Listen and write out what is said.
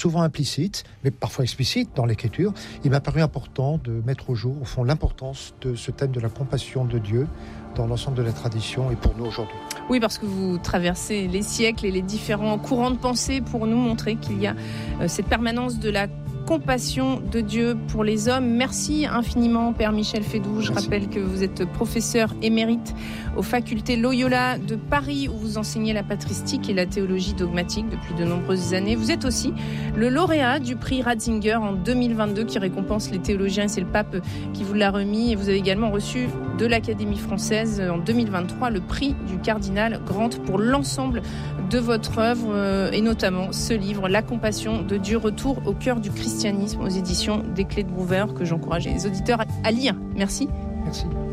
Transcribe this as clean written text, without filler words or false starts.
souvent implicite, mais parfois explicite dans l'écriture, il m'a paru important de mettre au jour, au fond, l'importance de ce thème de la compassion de Dieu dans l'ensemble de la tradition et pour nous aujourd'hui. Oui, parce que vous traversez les siècles et les différents courants de pensée pour nous montrer qu'il y a cette permanence de la compassion de Dieu pour les hommes. Merci infiniment, Père Michel Fédoux. Je rappelle que vous êtes professeur émérite aux facultés Loyola de Paris, où vous enseignez la patristique et la théologie dogmatique depuis de nombreuses années. Vous êtes aussi le lauréat du prix Ratzinger en 2022 qui récompense les théologiens, et c'est le pape qui vous l'a remis. Et vous avez également reçu de l'Académie française en 2023 le prix du cardinal Grant pour l'ensemble de votre œuvre et notamment ce livre, La compassion de Dieu, retour au cœur du christianisme aux éditions des Clés de Brouwer, que j'encourage les auditeurs à lire. Merci. Merci.